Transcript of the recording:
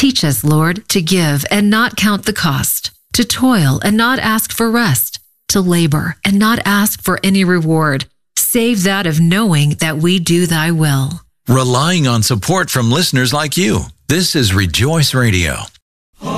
Teach us, Lord, to give and not count the cost, to toil and not ask for rest, to labor and not ask for any reward, save that of knowing that we do thy will. Relying on support from listeners like you, this is Rejoice Radio.